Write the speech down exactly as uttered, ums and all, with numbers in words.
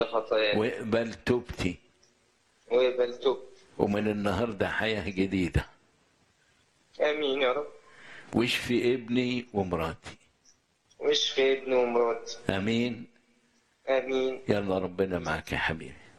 خطاياي واقبل توبتي، واقبل توبتي. ومن النهارده حياة جديدة. آمين يا رب. واشفي ابني ومراتي. واشفي ابني ومراتي. امين. آمين. يلا ربنا معك يا حبيبي.